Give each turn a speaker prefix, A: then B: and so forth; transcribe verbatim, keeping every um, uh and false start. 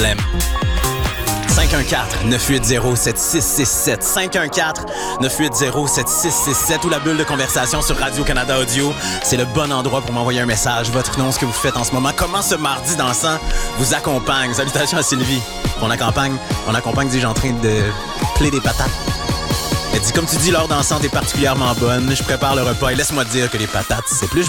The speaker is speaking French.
A: cinq un quatre, neuf huit zéro, sept six six sept cinq un quatre, neuf huit zéro, sept six six sept ou la bulle de conversation sur Radio-Canada Audio. C'est le bon endroit pour m'envoyer un message. Votre nom, ce que vous faites en ce moment. Comment ce mardi dansant vous accompagne? Salutations à Sylvie. On accompagne, on accompagne, dis-je, en train de clé des patates. Elle dit, comme tu dis, l'heure dansante est particulièrement bonne. Je prépare le repas et laisse-moi te dire que les patates s'épluchent